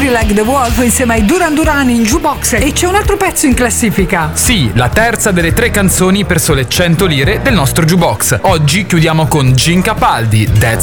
Feel Like the Wolf insieme ai Duran Duran in Jukebox. E c'è un altro pezzo in classifica. Sì, la terza delle 3 canzoni per sole 100 lire del nostro Jukebox. Oggi chiudiamo con Gin Capaldi, That's